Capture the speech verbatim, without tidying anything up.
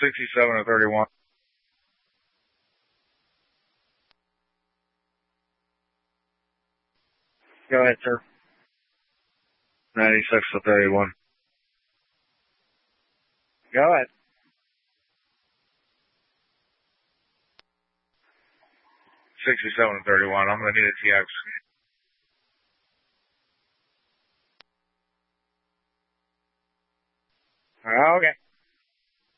sixty-seven or thirty-one. Go ahead, sir. ninety-six to thirty-one. Go ahead. sixty-seven to thirty-one. I'm going to need a T X. Okay.